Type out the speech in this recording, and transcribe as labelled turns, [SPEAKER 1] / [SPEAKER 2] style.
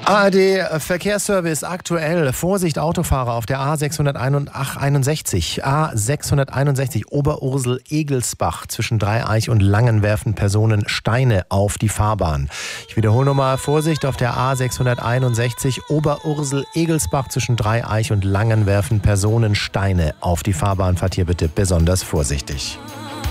[SPEAKER 1] ARD Verkehrsservice aktuell. Vorsicht Autofahrer auf der A661 Oberursel-Egelsbach zwischen Dreieich und Langen werfen Personen Steine auf die Fahrbahn. Ich wiederhole nochmal, Vorsicht auf der A661 Oberursel-Egelsbach zwischen Dreieich und Langen werfen Personen Steine auf die Fahrbahn. Fahrt hier bitte besonders vorsichtig.